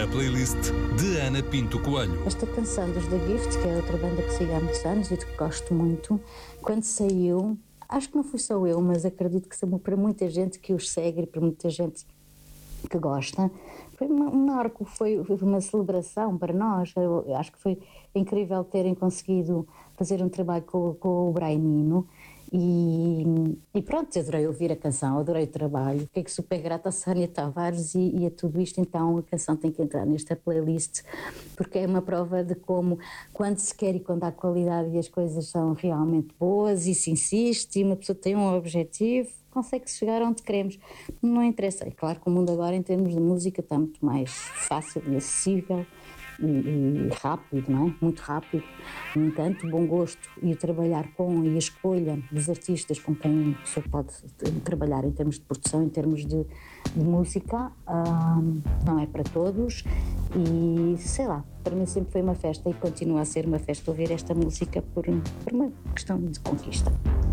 A playlist de Ana Pinto Coelho. Esta canção dos The Gift, que é outra banda que sigo há muitos anos e de que gosto muito, quando saiu, acho que não fui só eu, mas acredito que para muita gente que os segue e para muita gente que gosta, foi um marco, foi uma celebração para nós. Eu acho que foi incrível terem conseguido fazer um trabalho com o Brian Eno e pronto, adorei ouvir a canção, adorei o trabalho, fiquei super grata a Sónia Tavares e a tudo isto. Então a canção tem que entrar nesta playlist porque é uma prova de como, quando se quer e quando há qualidade e as coisas são realmente boas e se insiste e uma pessoa tem um objetivo, consegue chegar onde queremos. Não interessa, é claro que o mundo agora em termos de música está muito mais fácil e acessível e rápido, não é? Muito rápido. No entanto, o bom gosto e o trabalhar com e a escolha dos artistas com quem a pessoa pode trabalhar em termos de produção, em termos de música, não é para todos e sei lá, para mim sempre foi uma festa e continua a ser uma festa ouvir esta música por uma questão de conquista.